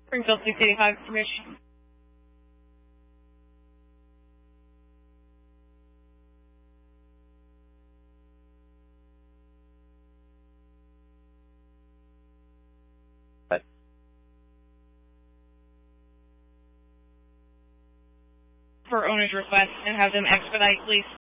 Springfield 685 Commission. For owner's request and have them expedite, please.